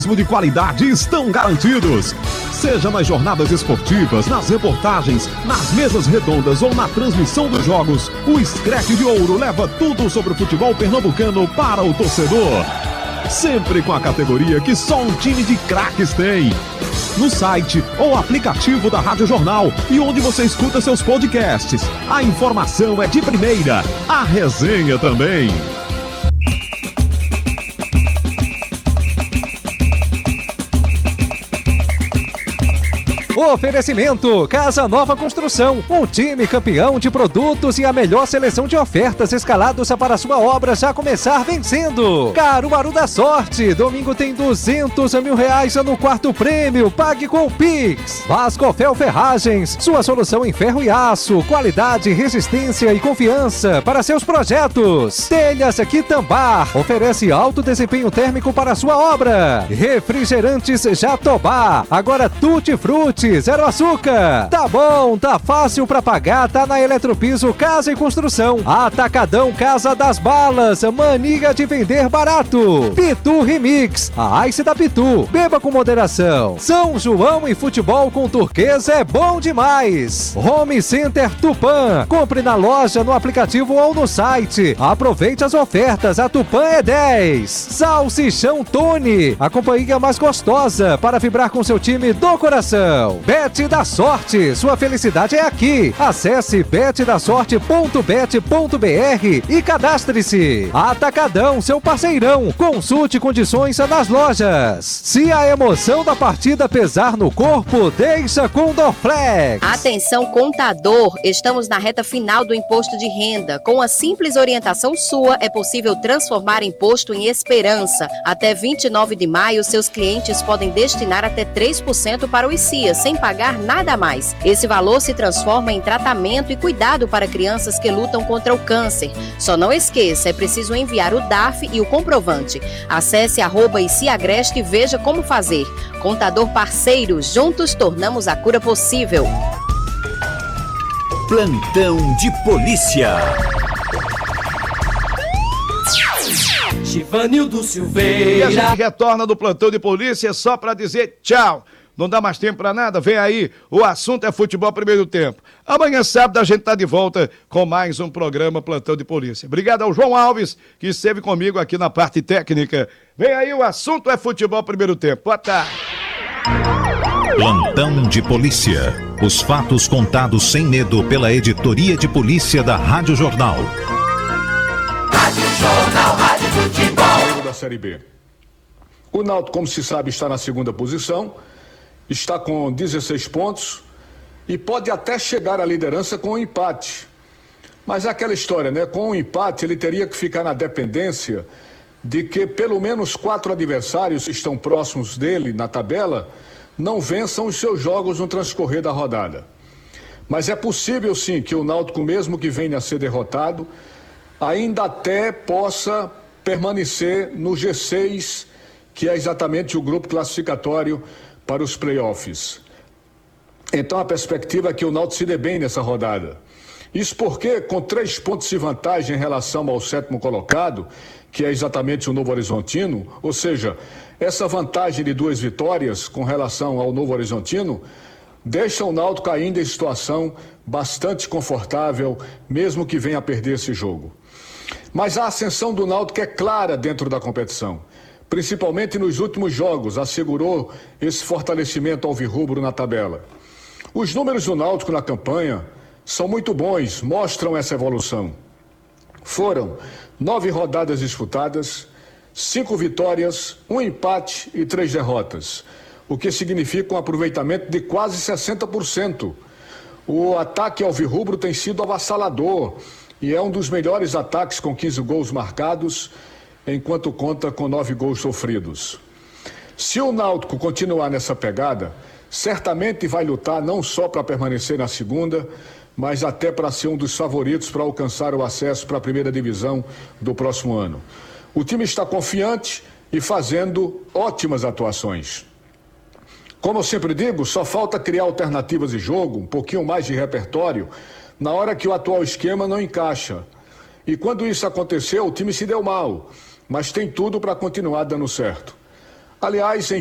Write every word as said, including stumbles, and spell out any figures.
de qualidade estão garantidos. Seja nas jornadas esportivas, nas reportagens, nas mesas redondas ou na transmissão dos jogos, o Screte de Ouro leva tudo sobre o futebol pernambucano para o torcedor. Sempre com a categoria que só um time de craques tem. No site ou aplicativo da Rádio Jornal e onde você escuta seus podcasts. A informação é de primeira, a resenha também. Oferecimento Casa Nova Construção, um time campeão de produtos e a melhor seleção de ofertas escalados para sua obra já começar vencendo. Caruaru da Sorte, domingo tem duzentos mil reais no quarto prêmio, pague com o Pix. Vascofel Ferragens, sua solução em ferro e aço, qualidade, resistência e confiança para seus projetos. Telhas Quitambar, oferece alto desempenho térmico para sua obra. Refrigerantes Jatobá, agora Tutti Frutti, zero açúcar. Tá bom, tá fácil pra pagar, tá na Eletropiso Casa e Construção. Atacadão Casa das Balas, mania de vender barato. Pitu Remix, a Ice da Pitu, beba com moderação. São João e futebol com turquesa é bom demais. Home Center Tupã, compre na loja, no aplicativo ou no site. Aproveite as ofertas, a Tupã é dez. Salsichão Tony, a companhia mais gostosa para vibrar com seu time do coração. Bet da Sorte, sua felicidade é aqui. Acesse bet da sorte ponto bet ponto br e cadastre-se. Atacadão, seu parceirão. Consulte condições nas lojas. Se a emoção da partida pesar no corpo, deixa com Dorflex. Atenção, contador, estamos na reta final do imposto de renda. Com a simples orientação sua, é possível transformar imposto em esperança. Até vinte e nove de maio, seus clientes podem destinar até três por cento para o I C I A, sem pagar nada a mais. Esse valor se transforma em tratamento e cuidado para crianças que lutam contra o câncer. Só não esqueça, é preciso enviar o D A F e o comprovante. Acesse arroba ICIAgreste e veja como fazer. Contador parceiro, juntos tornamos a cura possível. Plantão de polícia. Givanildo Silveira. E a gente retorna do plantão de polícia só para dizer tchau. Não dá mais tempo para nada? Vem aí, o assunto é futebol primeiro tempo. Amanhã, sábado, a gente tá de volta com mais um programa Plantão de Polícia. Obrigado ao João Alves, que esteve comigo aqui na parte técnica. Vem aí, o assunto é futebol primeiro tempo. Boa tarde. Plantão de Polícia. Os fatos contados sem medo pela editoria de polícia da Rádio Jornal. Rádio Jornal, Rádio Futebol. Da Série B. O Náutico, como se sabe, está na segunda posição. Está com dezesseis pontos e pode até chegar à liderança com um empate. Mas é aquela história, né? Com um empate, ele teria que ficar na dependência de que pelo menos quatro adversários que estão próximos dele na tabela não vençam os seus jogos no transcorrer da rodada. Mas é possível, sim, que o Náutico, mesmo que venha a ser derrotado, ainda até possa permanecer no G seis, que é exatamente o grupo classificatório para os playoffs. Então a perspectiva é que o Náutico se dê bem nessa rodada. Isso porque, com três pontos de vantagem em relação ao sétimo colocado, que é exatamente o Novo Horizontino, ou seja, essa vantagem de duas vitórias com relação ao Novo Horizontino, deixa o Náutico ainda em situação bastante confortável, mesmo que venha a perder esse jogo. Mas a ascensão do Náutico é clara dentro da competição. Principalmente nos últimos jogos, assegurou esse fortalecimento alvirrubro na tabela. Os números do Náutico na campanha são muito bons, mostram essa evolução. Foram nove rodadas disputadas, cinco vitórias, um empate e três derrotas, o que significa um aproveitamento de quase sessenta por cento. O ataque alvirrubro tem sido avassalador e é um dos melhores ataques com quinze gols marcados, enquanto conta com nove gols sofridos. Se o Náutico continuar nessa pegada, certamente vai lutar não só para permanecer na segunda, mas até para ser um dos favoritos para alcançar o acesso para a primeira divisão do próximo ano. O time está confiante e fazendo ótimas atuações. Como eu sempre digo, só falta criar alternativas de jogo, um pouquinho mais de repertório, na hora que o atual esquema não encaixa. E quando isso aconteceu, o time se deu mal, mas tem tudo para continuar dando certo. Aliás, em